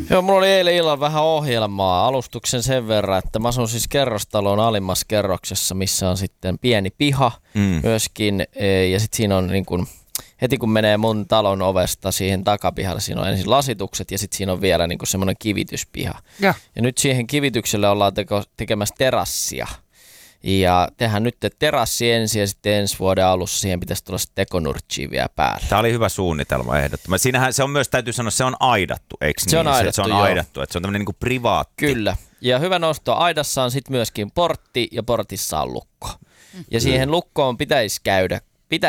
Joo, mulla oli eilen illalla vähän ohjelmaa, alustuksen sen verran, että mä asun siis kerrostalon alimmassa kerroksessa, missä on sitten pieni piha myöskin, ja sitten siinä on niin kun, heti kun menee mun talon ovesta siihen takapihalle, siinä on ensin lasitukset ja sitten siinä on vielä niin semmoinen kivityspiha. Ja nyt siihen kivitykselle ollaan tekemässä terassia. Ja tehdään nyt terassi ensin ja sitten ensi vuoden alussa siihen pitäisi tulla tekonurtsia vielä päälle. Tämä oli hyvä suunnitelma ehdottomasti. Siinähän se on myös, täytyy sanoa, se on aidattu, eikö niin? Se on aidattu, se on aidattu, että se on tämmöinen niin kuin privaatti. Kyllä. Ja hyvä nosto, aidassa on sitten myöskin portti ja portissa on lukko. Ja siihen lukkoon pitäisi käydä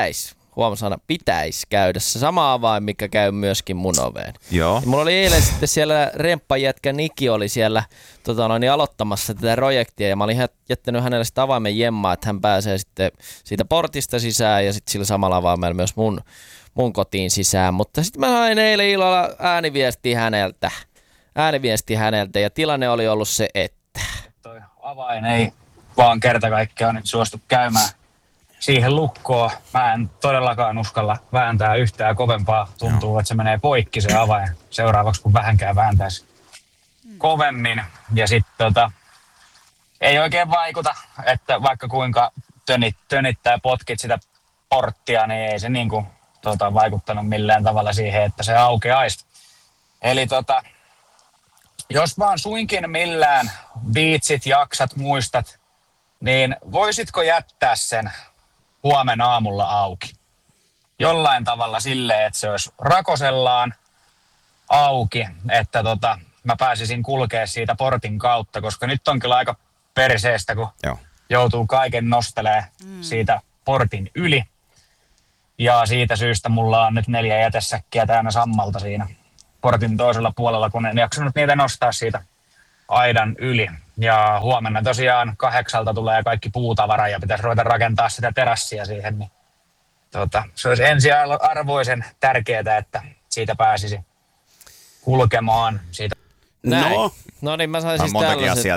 se sama avain, mikä käy myöskin mun oveen. Joo. Ja mulla oli eilen sitten siellä remppajätkä Niki oli siellä aloittamassa tätä projektia ja mä olin jättänyt hänelle sitä avaimen jemmaa, että hän pääsee sitten siitä portista sisään ja sitten sillä samalla avaimella myös mun kotiin sisään. Mutta sitten mä sain eilen illalla ääniviesti häneltä ja tilanne oli ollut se, että toi avain ei vaan kerta kaikkiaan nyt suostu käymään siihen lukkoon. Mä en todellakaan uskalla vääntää yhtään kovempaa. Tuntuu, että se menee poikki se avain seuraavaksi, kun vähänkään vääntäisi kovemmin. Ja sitten ei oikein vaikuta, että vaikka kuinka tönittää potkit sitä porttia, niin ei se niinku, vaikuttanut millään tavalla siihen, että se aukeaisi. Eli jos vaan suinkin millään viitsit, jaksat, muistat, niin voisitko jättää sen huomenna aamulla auki? Jollain tavalla silleen, että se olisi rakosellaan auki, että mä pääsisin kulkea siitä portin kautta, koska nyt on kyllä aika perseestä, kun joutuu kaiken nostelemaan siitä portin yli. Ja siitä syystä mulla on nyt 4 jätesäkkiä täynnä sammalta siinä portin toisella puolella, kun en jaksanut niitä nostaa siitä aidan yli. Ja huomenna tosiaan 8 tulee kaikki puutavara ja pitäisi ruveta rakentaa sitä terassia siihen. Niin, se olisi ensiarvoisen tärkeää, että siitä pääsisi kulkemaan. Siitä. Näin. No niin, mä sain siis tällaiset